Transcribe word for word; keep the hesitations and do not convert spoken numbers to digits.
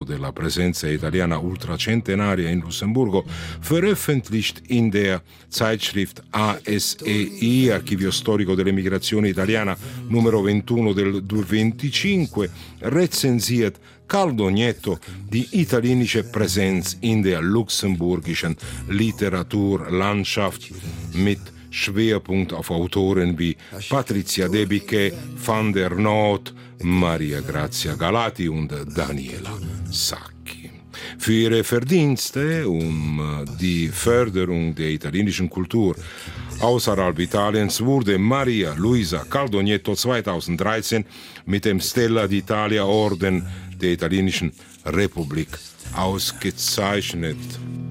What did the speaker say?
della presenza italiana ultracentenaria in Lussemburgo, veröffentlicht in der Zeitschrift A S E I, Archivio Storico dell'Emigrazione Italiana, numero ventuno del venticinque, rezensiert Karl Dogneto die italienische Präsenz in der luxemburgischen Literaturlandschaft mit Schwerpunkt auf Autoren wie Patricia Debicke, Van der Noot, Maria Grazia Galati und Daniela Sacchi. Für ihre Verdienste um die Förderung der italienischen Kultur außerhalb Italiens wurde Maria Luisa Caldogneto zweitausenddreizehn mit dem Stella d'Italia Orden der italienischen Republik ausgezeichnet.